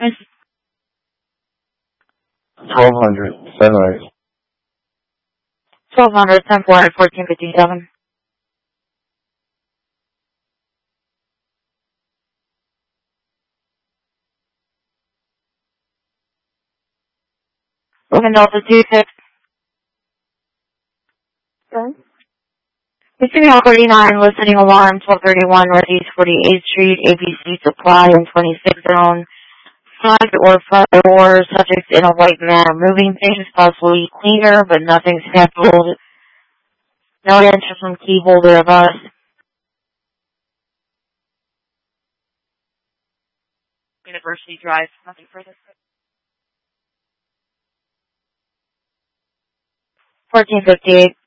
It's 1200, Sunrise. 1200, 10-400, 1457. Logan Delta 26. Okay. Missing L 39, listening alarm, 1231 Northeast 48th Street, ABC Supply in 26 zone. 5 or 5 or subjects in a white man are moving things, possibly cleaner, but nothing scheduled. No answer from key holder of us. University Drive, nothing further. 1458.